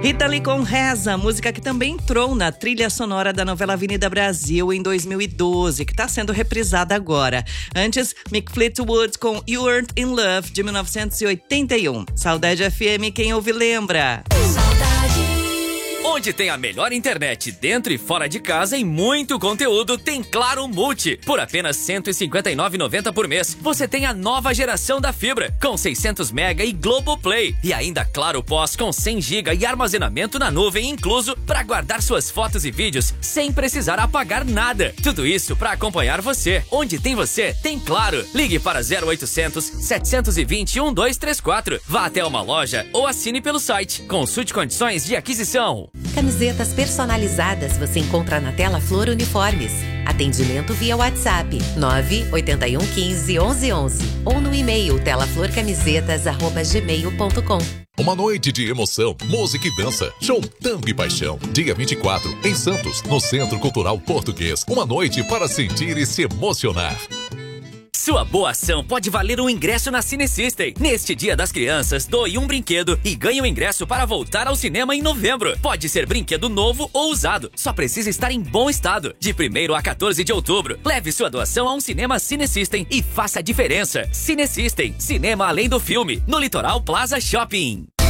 Rita Lee com Reza, música que também entrou na trilha sonora da novela Avenida Brasil em 2012, que está sendo reprisada agora. Antes, Mick Fleetwood com You Weren't in Love, de 1981. Saudade FM, quem ouve lembra. Onde tem a melhor internet dentro e fora de casa e muito conteúdo, tem Claro Multi. Por apenas R$ 159,90 por mês, você tem a nova geração da fibra, com 600 mega e Globoplay. E ainda Claro Pós com 100 GB e armazenamento na nuvem incluso, para guardar suas fotos e vídeos sem precisar apagar nada. Tudo isso para acompanhar você. Onde tem você, tem Claro. Ligue para 0800 720 1234. Vá até uma loja ou assine pelo site. Consulte condições de aquisição. Camisetas personalizadas você encontra na Tela Flor Uniformes. Atendimento via WhatsApp 981 15 1111 ou no e-mail telaflorcamisetas@gmail.com. Uma noite de emoção, música e dança. Show Tango e Paixão. Dia 24, em Santos, no Centro Cultural Português. Uma noite para sentir e se emocionar. Sua boa ação pode valer um ingresso na Cinesystem. Neste Dia das Crianças, doe um brinquedo e ganhe um ingresso para voltar ao cinema em novembro. Pode ser brinquedo novo ou usado. Só precisa estar em bom estado. De 1º a 14 de outubro, leve sua doação a um cinema Cinesystem e faça a diferença. Cinesystem, cinema além do filme, no Litoral Plaza Shopping.